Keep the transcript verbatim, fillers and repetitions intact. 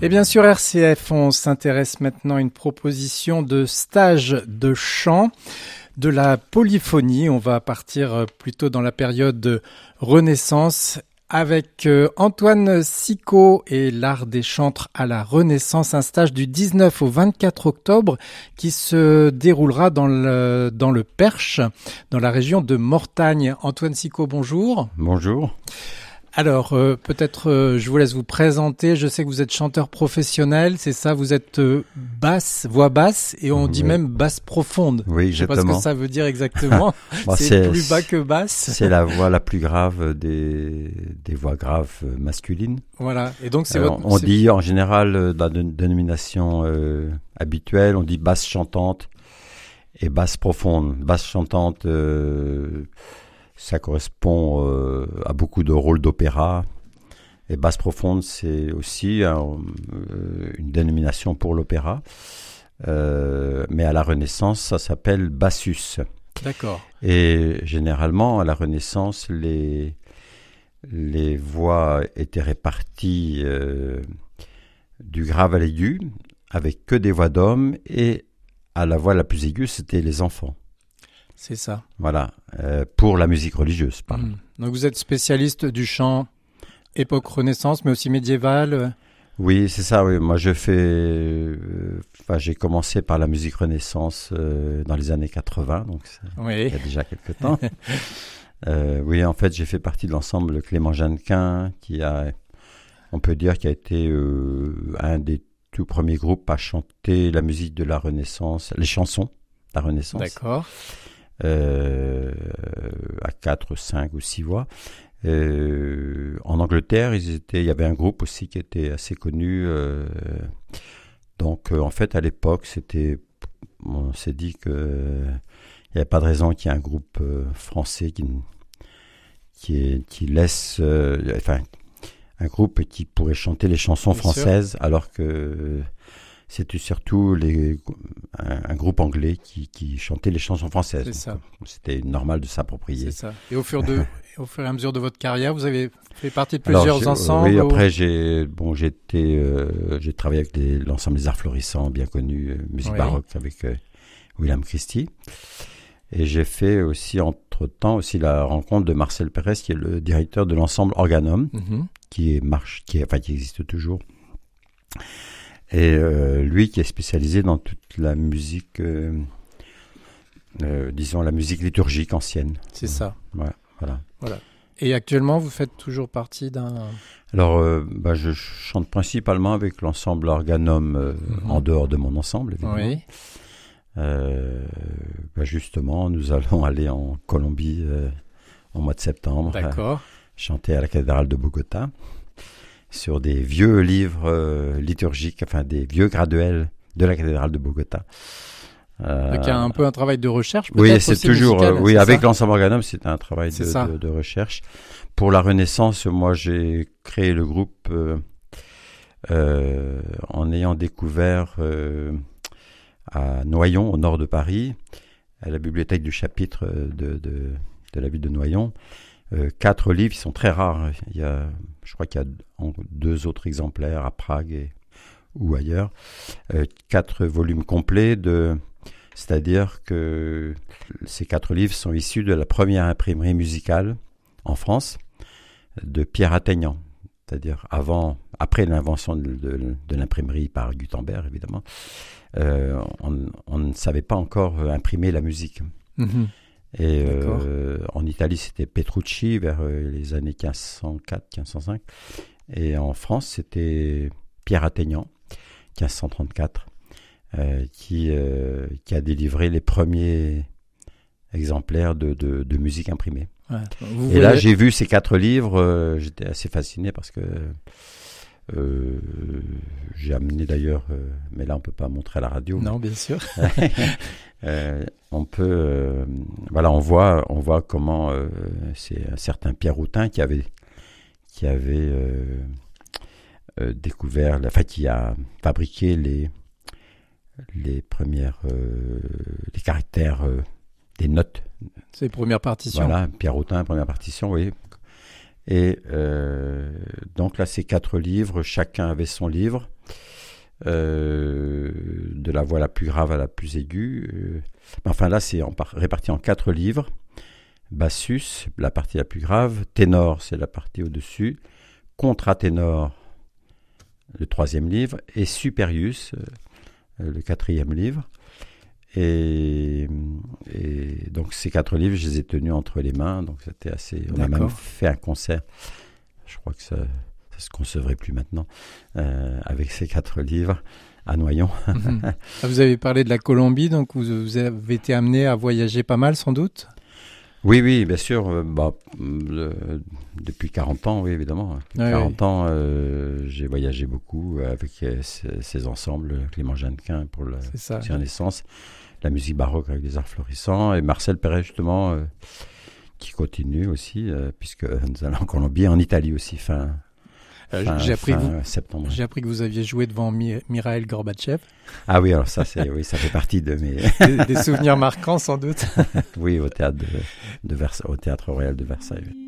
Et bien sûr, R C F, on s'intéresse maintenant à une proposition de stage de chant, de la polyphonie. On va partir plutôt dans la période Renaissance avec Antoine Sicot et l'art des chantres à la Renaissance, un stage du dix-neuf au vingt-quatre octobre qui se déroulera dans le, dans le Perche, dans la région de Mortagne. Antoine Sicot, bonjour. Bonjour. Alors, euh, peut-être euh, je vous laisse vous présenter. Je sais que vous êtes chanteur professionnel, c'est ça, vous êtes euh, basse, voix basse, et on oui. dit même basse profonde. Oui, exactement. Je sais pas ce que ça veut dire exactement. bon, c'est, c'est plus bas que basse. C'est la voix la plus grave des, des voix graves masculines. Voilà, et donc c'est Alors, votre... On c'est... dit en général, dans la dénomination euh, habituelle, on dit basse chantante et basse profonde. Basse chantante... Euh, Ça correspond euh, à beaucoup de rôles d'opéra. Et basse profonde, c'est aussi un, euh, une dénomination pour l'opéra. Euh, mais à la Renaissance, ça s'appelle bassus. D'accord. Et généralement, à la Renaissance, les, les voix étaient réparties euh, du grave à l'aigu, avec que des voix d'hommes. Et à la voix la plus aiguë, c'était les enfants. C'est ça. Voilà, euh, pour la musique religieuse. Mmh. Donc vous êtes spécialiste du chant époque Renaissance, mais aussi médiévale. Oui, c'est ça. Oui. Moi, je fais. Euh, enfin, j'ai commencé par la musique Renaissance euh, dans les années quatre-vingts, donc oui. il y a déjà quelques temps. euh, oui, en fait, j'ai fait partie de l'ensemble Clément Jeannequin, qui a, on peut dire, qui a été euh, un des tout premiers groupes à chanter la musique de la Renaissance, les chansons de la Renaissance. D'accord. Euh, à quatre, cinq ou six voix. Euh, en Angleterre, ils étaient, il y avait un groupe aussi qui était assez connu. Euh, donc, euh, en fait, à l'époque, c'était, on s'est dit que il n'y avait pas de raison qu'il y ait un groupe euh, français qui, qui, est, qui laisse, euh, enfin, un groupe qui pourrait chanter les chansons Bien françaises, sûr. Alors que c'était surtout les, un, un groupe anglais qui, qui chantait les chansons françaises. C'est ça. Donc, c'était normal de s'approprier. C'est ça. Et au fur, de, au fur et à mesure de votre carrière, vous avez fait partie de plusieurs Alors, ensembles. Oui, ou... après j'ai bon j'ai été euh, j'ai travaillé avec des, l'ensemble des Arts Florissants, bien connu, euh, musique oui. baroque avec euh, William Christie. Et j'ai fait aussi entre temps aussi la rencontre de Marcel Pérez, qui est le directeur de l'ensemble Organum, mm-hmm. qui est marche, qui est, enfin qui existe toujours. Et euh, lui qui est spécialisé dans toute la musique, euh, euh, disons la musique liturgique ancienne. C'est ça. Ouais, voilà. Voilà. Et actuellement, vous faites toujours partie d'un... Alors, euh, bah, je chante principalement avec l'ensemble Organum euh, mm-hmm. en dehors de mon ensemble, évidemment. Oui. Euh, bah, justement, nous allons aller en Colombie euh, au mois de septembre. D'accord. Euh, chanter à la cathédrale de Bogota. Sur des vieux livres euh, liturgiques, enfin des vieux graduels de la cathédrale de Bogota. Euh, Donc il y a un peu un travail de recherche. Oui, c'est toujours. Musical, euh, oui, c'est avec ça l'ensemble Organum, c'est un travail de, de, de recherche. Pour la Renaissance, moi, j'ai créé le groupe euh, euh, en ayant découvert euh, à Noyon, au nord de Paris, à la bibliothèque du chapitre de, de, de la ville de Noyon. Euh, quatre livres, ils sont très rares. Il y a, je crois qu'il y a deux autres exemplaires à Prague et, ou ailleurs. Euh, quatre volumes complets, de, c'est-à-dire que ces quatre livres sont issus de la première imprimerie musicale en France de Pierre Atteignant. C'est-à-dire avant, après l'invention de, de, de l'imprimerie par Gutenberg, évidemment, euh, on, on ne savait pas encore imprimer la musique. Mmh. Et euh, en Italie, c'était Petrucci vers euh, les années quinze cent quatre quinze cent cinq. Et en France, c'était Pierre Atteignant, quinze cent trente-quatre, euh, qui, euh, qui a délivré les premiers exemplaires de, de, de musique imprimée. Ouais. Vous Et voyez... là, j'ai vu ces quatre livres, euh, j'étais assez fasciné parce que euh, j'ai amené d'ailleurs, euh, mais là on ne peut pas montrer à la radio. Non, bien sûr. Euh, on peut, euh, voilà, on voit, on voit comment euh, c'est un certain Pierre Routin qui avait, qui avait euh, euh, découvert, enfin qui a fabriqué les, les premières, euh, les caractères, euh, des notes. Ces premières partitions. Voilà, Pierre Routin, première partition, oui. Et euh, donc là, ces quatre livres, chacun avait son livre, euh, de la voix la plus grave à la plus aiguë. Euh, enfin là, c'est en par, réparti en quatre livres. Bassus, la partie la plus grave. Ténor, c'est la partie au-dessus. Contraténor, le troisième livre. Et Superius, euh, le quatrième livre. Et, et donc ces quatre livres, je les ai tenus entre les mains, donc c'était assez. On D'accord. a même fait un concert. Je crois que ça, ça se concevrait plus maintenant euh, avec ces quatre livres à Noyon. Mmh. Vous avez parlé de la Colombie, donc vous, vous avez été amené à voyager pas mal, sans doute. Oui, oui, bien sûr. Euh, bah, le, depuis quarante ans, oui, évidemment. Depuis ouais, quarante oui. ans, euh, j'ai voyagé beaucoup avec euh, ces, ces ensembles. Clément Jeannequin pour la Renaissance, la musique baroque avec des arts florissants, et Marcel Perret, justement, euh, qui continue aussi, euh, puisque nous allons en Colombie, en Italie aussi, fin, euh, fin, j'ai appris fin vous, septembre. J'ai appris que vous aviez joué devant Mi- Mikhaïl Gorbatchev. Ah oui, alors ça, c'est, oui, ça fait partie de mes... des, des souvenirs marquants, sans doute. Oui, au théâtre, de, de Versa- au théâtre Royal de Versailles. Oui.